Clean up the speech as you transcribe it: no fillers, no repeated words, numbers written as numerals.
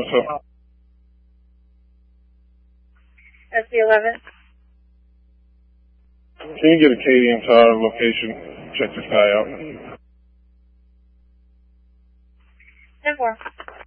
Delta. SC11. Can you get a Katie to our location? Check this guy out. 10-4.